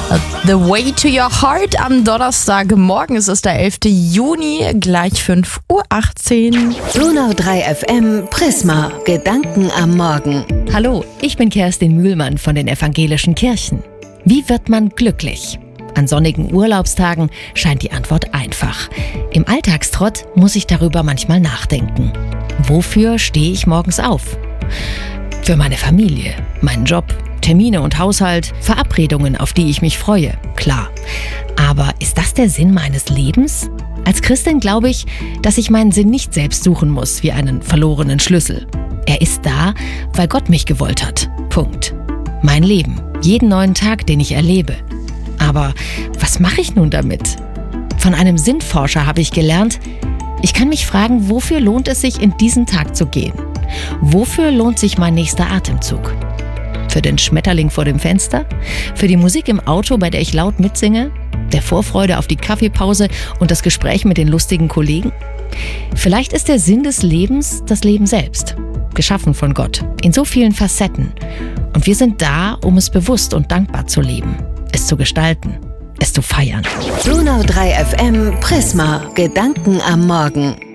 The Way to Your Heart am Donnerstagmorgen. Es ist der 11. Juni, gleich 5:18 Uhr. Donau 3 FM Prisma. Gedanken am Morgen. Hallo, ich bin Kerstin Mühlmann von den Evangelischen Kirchen. Wie wird man glücklich? An sonnigen Urlaubstagen scheint die Antwort einfach. Im Alltagstrott muss ich darüber manchmal nachdenken. Wofür stehe ich morgens auf? Für meine Familie, meinen Job, Termine und Haushalt, Verabredungen, auf die ich mich freue, klar. Aber ist das der Sinn meines Lebens? Als Christin glaube ich, dass ich meinen Sinn nicht selbst suchen muss, wie einen verlorenen Schlüssel. Er ist da, weil Gott mich gewollt hat. Punkt. Mein Leben, jeden neuen Tag, den ich erlebe. Aber was mache ich nun damit? Von einem Sinnforscher habe ich gelernt, ich kann mich fragen, wofür lohnt es sich, in diesen Tag zu gehen? Wofür lohnt sich mein nächster Atemzug? Für den Schmetterling vor dem Fenster? Für die Musik im Auto, bei der ich laut mitsinge? Der Vorfreude auf die Kaffeepause und das Gespräch mit den lustigen Kollegen? Vielleicht ist der Sinn des Lebens das Leben selbst, geschaffen von Gott, in so vielen Facetten. Und wir sind da, um es bewusst und dankbar zu leben, es zu gestalten, es zu feiern. Donau 3 FM Prisma. Gedanken am Morgen.